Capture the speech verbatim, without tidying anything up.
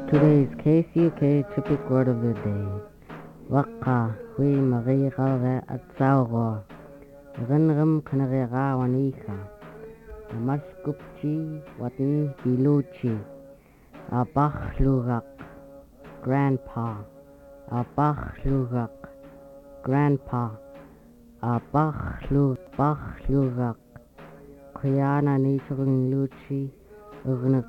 Today's K C U K typical word of the day. Waka, hui Marie Galre at Sauro. Rinrim Kanarera Wanika. Namaskupchi Watan Biluchi. Abach Lurak. Grandpa. Abach Lurak. Grandpa. Abach Lurak. Kuyana Nichung Luchi.